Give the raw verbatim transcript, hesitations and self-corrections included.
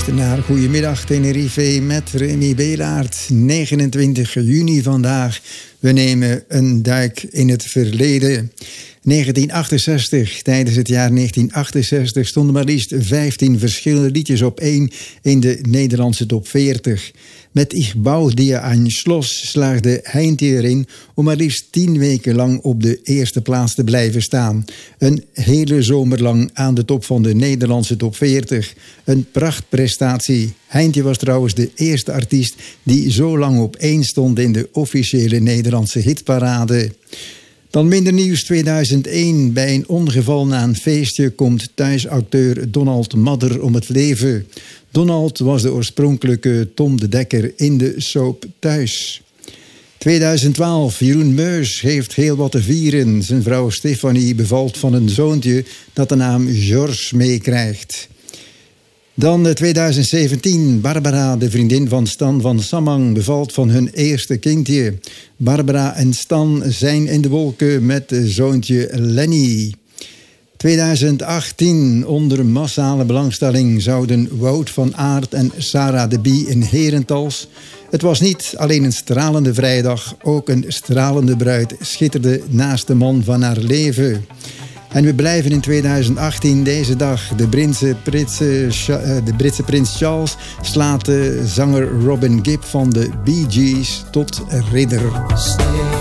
luistert naar Goedemiddag Tenerife met Remy Belaert. negenentwintig juni vandaag. We nemen een duik in het verleden. negentien achtenzestig. Tijdens het jaar negentien achtenzestig stonden maar liefst vijftien verschillende liedjes op één in de Nederlandse top veertig. Met Ich bau dir ein Schloss slaagde Heintje erin om maar liefst tien weken lang op de eerste plaats te blijven staan. Een hele zomer lang aan de top van de Nederlandse top veertig. Een prachtprestatie. Heintje was trouwens de eerste artiest die zo lang op één stond in de officiële Nederlandse hitparade. Dan minder nieuws tweeduizend één. Bij een ongeval na een feestje komt thuisacteur Donald Madder om het leven. Donald was de oorspronkelijke Tom de Dekker in de soap Thuis. tweeduizend twaalf. Jeroen Meus heeft heel wat te vieren. Zijn vrouw Stefanie bevalt van een zoontje dat de naam Georges meekrijgt. Dan tweeduizend zeventien. Barbara, de vriendin van Stan van Samang, bevalt van hun eerste kindje. Barbara en Stan zijn in de wolken met zoontje Lenny. tweeduizend achttien. Onder massale belangstelling zouden Wout van Aert en Sarah de Bie in Herentals. Het was niet alleen een stralende vrijdag, ook een stralende bruid schitterde naast de man van haar leven. En we blijven in tweeduizend achttien deze dag. De Britse, Britse, de Britse prins Charles slaat de zanger Robin Gibb van de Bee Gees tot ridder.